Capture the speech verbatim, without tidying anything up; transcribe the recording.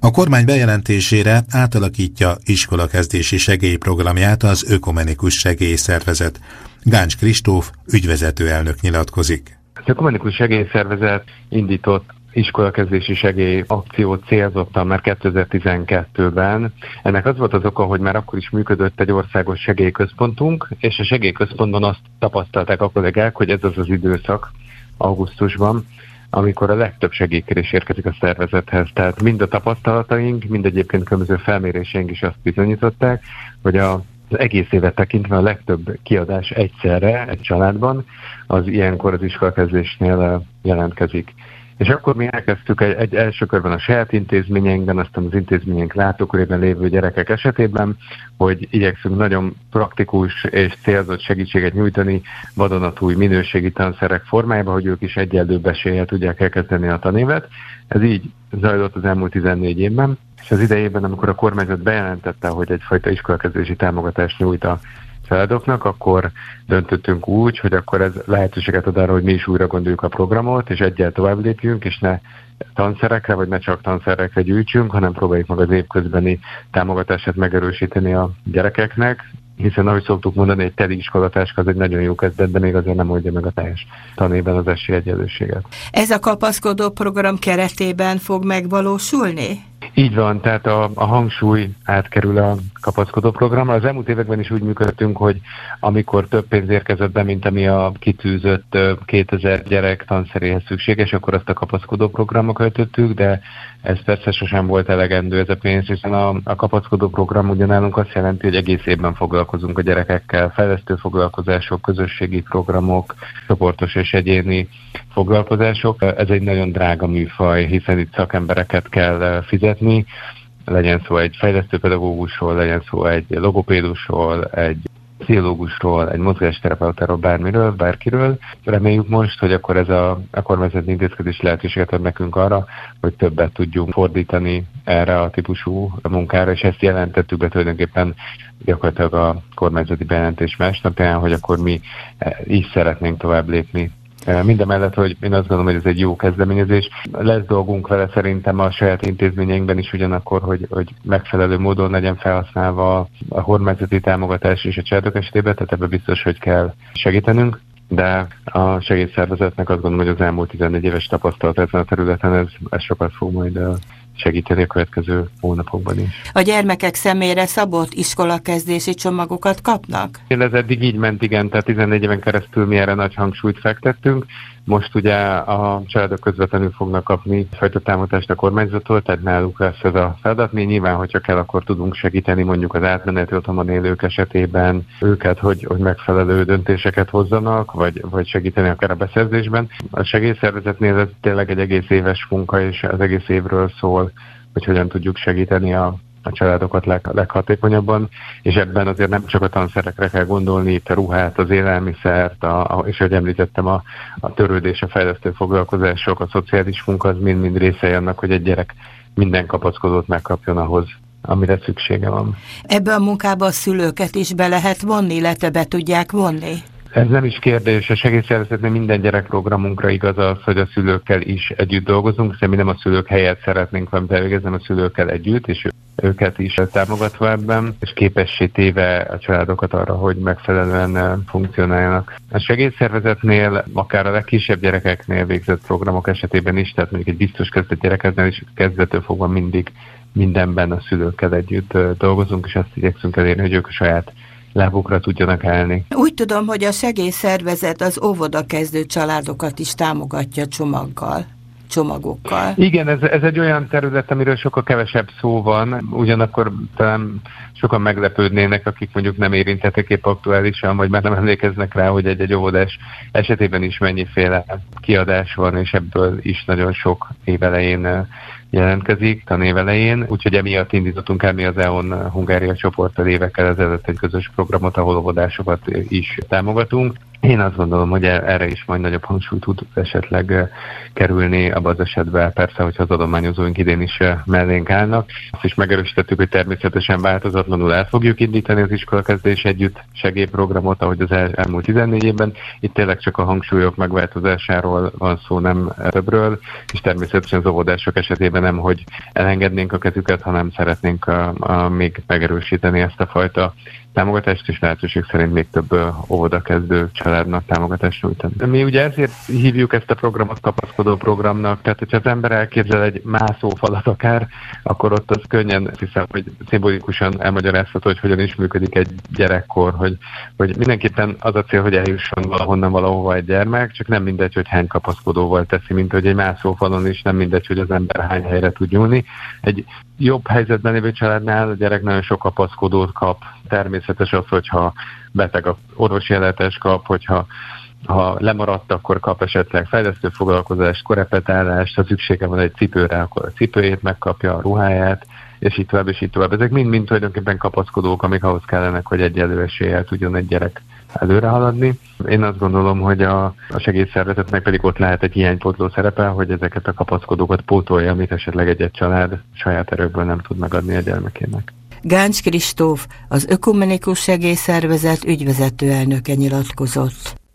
A kormány bejelentésére átalakítja iskolakezdési segélyprogramját az Ökumenikus Segélyszervezet. Gáncs Kristóf, ügyvezető elnök nyilatkozik. Az Ökumenikus Segélyszervezet indított iskolakezdési segély akciót célzottan már kétezer-tizenkettőben. Ennek az volt az oka, hogy már akkor is működött egy országos segélyközpontunk, és a segélyközpontban azt tapasztalták a kollégák, hogy ez az az időszak, augusztusban, amikor a legtöbb segélykérés érkezik a szervezethez. Tehát mind a tapasztalataink, mind egyébként különböző felméréseink is azt bizonyították, hogy a az egész évet tekintve a legtöbb kiadás egyszerre egy családban, az ilyenkor az iskolakezdésnél jelentkezik. És akkor mi elkezdtük egy, egy első körben a saját intézményeinkben, aztán az intézményünk látókörében lévő gyerekek esetében, hogy igyekszünk nagyon praktikus és célzott segítséget nyújtani vadonatúj minőségi tanszerek formájában, hogy ők is egyenlőbb eséllyel tudják elkezdeni a tanévet. Ez így zajlott az elmúlt tizennégy évben, és az idejében, amikor a kormányzat bejelentette, hogy egyfajta iskolakezdési támogatást nyújt a családoknak, akkor döntöttünk úgy, hogy akkor ez lehetőséget ad arra, hogy mi is újra gondoljuk a programot, és egyel tovább lépjünk, és ne tanszerekre, vagy ne csak tanszerekre gyűjtsünk, hanem próbáljuk meg az évközbeni támogatását megerősíteni a gyerekeknek, hiszen ahogy szoktuk mondani, egy teli iskolatáska az egy nagyon jó kezdet, de még azért nem oldja meg a teljes tanében az esélyegyenlőséget. Ez a kapaszkodó program keretében fog megvalósulni? Így van, tehát a, a hangsúly átkerül a kapaszkodó programra. Az elmúlt években is úgy működtünk, hogy amikor több pénz érkezett be, mint ami a kitűzött kétezer gyerek tanszeréhez szükséges, akkor azt a kapaszkodó programra költöttük, de ez persze sosem volt elegendő ez a pénz, hiszen a, a kapaszkodó program ugyanálunk azt jelenti, hogy egész évben foglalkozunk a gyerekekkel, fejlesztő foglalkozások, közösségi programok, csoportos és egyéni foglalkozások. Ez egy nagyon drága műfaj, hiszen itt szakembereket kell fizetni, legyen szó egy fejlesztőpedagógusról, legyen szó egy logopédusról, egy pszichológusról, egy mozgásterapeutáról, bármiről, bárkiről. Reméljük most, hogy akkor ez a, a kormányzati intézkedés lehetőséget ad nekünk arra, hogy többet tudjunk fordítani erre a típusú munkára, és ezt jelentettük be tulajdonképpen gyakorlatilag a kormányzati bejelentés másnapján, hogy akkor mi így szeretnénk tovább lépni. Mindemellett, hogy én azt gondolom, hogy ez egy jó kezdeményezés. Lesz dolgunk vele szerintem a saját intézményeinkben is ugyanakkor, hogy, hogy megfelelő módon legyen felhasználva a kormányzati támogatás és a családok esetében, tehát ebben biztos, hogy kell segítenünk. De a segélyszervezetnek azt gondolom, hogy az elmúlt tizennégy éves tapasztalat ezen a területen ez, ez sokat fog majd segíteni a következő hónapokban is. A gyermekek személyre szabott iskolakezdési csomagokat kapnak? Ez eddig így ment, igen, tehát tizennégy éven keresztül mi erre nagy hangsúlyt fektettünk. Most ugye a családok közvetlenül fognak kapni fajta támogatást a kormányzattól, tehát náluk lesz ez a feladat. Mi nyilván, hogyha kell, akkor tudunk segíteni mondjuk az átmeneti otthonban élők esetében őket, hogy, hogy megfelelő döntéseket hozzanak, vagy, vagy segíteni akár a beszerzésben. A segélyszervezetnél ez tényleg egy egész éves munka, és az egész évről szól, hogy hogyan tudjuk segíteni a a családokat leg, leghatékonyabban, és ebben azért nem csak a tanszerekre kell gondolni, itt a ruhát, az élelmiszert, a, a, és ahogy említettem, a, a törődés, a fejlesztő foglalkozások, a szociális munka, az mind-mind részei annak, hogy egy gyerek minden kapaszkodót megkapjon ahhoz, amire szüksége van. Ebbe a munkába a szülőket is be lehet vonni, illetve be tudják vonni? Ez nem is kérdés, a segélyszervezetnél minden gyerekprogramunkra igaz az, hogy a szülőkkel is együtt dolgozunk, hiszen mi nem a szülők helyett szeretnénk valamit elvégezni, a szülőkkel együtt, és őket is támogatva ebben, és képessé téve a családokat arra, hogy megfelelően funkcionáljanak. A segélyszervezetnél, akár a legkisebb gyerekeknél végzett programok esetében is, tehát mondjuk egy biztos kezdett gyerekeknél is kezdettől fogva mindig mindenben a szülőkkel együtt dolgozunk, és azt igyekszünk elérni, hogy ők a saját lábukra tudjanak állni. Úgy tudom, hogy a segélyszervezet az óvodakezdő családokat is támogatja csomaggal, csomagokkal. Igen, ez, ez egy olyan terület, amiről sokkal kevesebb szó van, ugyanakkor talán sokan meglepődnének, akik mondjuk nem érintettek épp aktuálisan, vagy már nem emlékeznek rá, hogy egy-egy óvodás esetében is mennyiféle kiadás van, és ebből is nagyon sok évelején jelentkezik tanév elején, úgyhogy emiatt indítottunk el mi az e o en Hungária csoporttal évekkel ezelőtt egy közös programot, ahol óvodásokat is támogatunk. Én azt gondolom, hogy erre is majd nagyobb hangsúly tud esetleg kerülni abban az esetben, persze, hogyha az adományozóink idén is mellénk állnak. Azt is megerősítettük, hogy természetesen változatlanul el fogjuk indítani az iskolakezdés együtt segélyprogramot, ahogy az el, elmúlt tizennégy évben. Itt tényleg csak a hangsúlyok megváltozásáról van szó, nem többről, és természetesen az óvodások esetében nem, hogy elengednénk a kezüket, hanem szeretnénk a, a, még megerősíteni ezt a fajta támogatást, és lehetőség szerint még több óvodakezdő családnak támogatást nyújtani. Mi ugye ezért hívjuk ezt a programot kapaszkodó programnak, tehát hogyha az ember elképzel egy mászófalat akár, akkor ott az könnyen, hiszem, hogy szimbolikusan elmagyarázható, hogy hogyan is működik egy gyerekkor, hogy, hogy mindenképpen az a cél, hogy eljusson valahonnan valahova egy gyermek, csak nem mindegy, hogy hány kapaszkodóval teszi, mint hogy egy mászófalon is nem mindegy, hogy az ember hány helyre tud nyúlni. Egy jobb helyzetben lévő családnál a gyerek nagyon sok kapaszkodót kap. Természetes az, hogyha beteg a orvosi ellátás kap, hogyha ha lemaradt, akkor kap esetleg fejlesztő foglalkozást, korepetálást, ha szüksége van egy cipőre, akkor a cipőjét megkapja, a ruháját, és így tovább, és így tovább. Ezek mind-mind tulajdonképpen kapaszkodók, amik ahhoz kellenek, hogy egyenlő eséllyel tudjon egy gyerek előre haladni. Én azt gondolom, hogy a, a segélyszervezetnek pedig ott lehet egy hiánypótló szerepe, hogy ezeket a kapaszkodókat pótolja, amit esetleg egy-egy család saját erőkből nem tud megadni a gyermekének. Gáncs Kristóf, az Ökumenikus Segélyszervezet ügyvezető elnöke nyilatkozott.